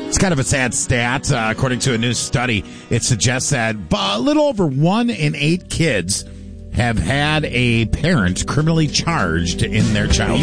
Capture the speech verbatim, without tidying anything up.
It's kind of a sad stat. Uh, according to a new study, it suggests that a little over one in eight kids have had a parent criminally charged in their childhood.